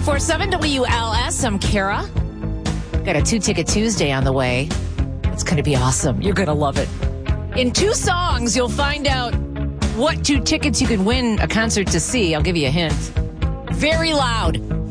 94.7 WLS. I'm Kara. Got a 2-Ticket Tuesday on the way. It's going to be awesome. You're going to love it. In 2 songs, you'll find out what 2 tickets you can win a concert to see. I'll give you a hint. Very loud.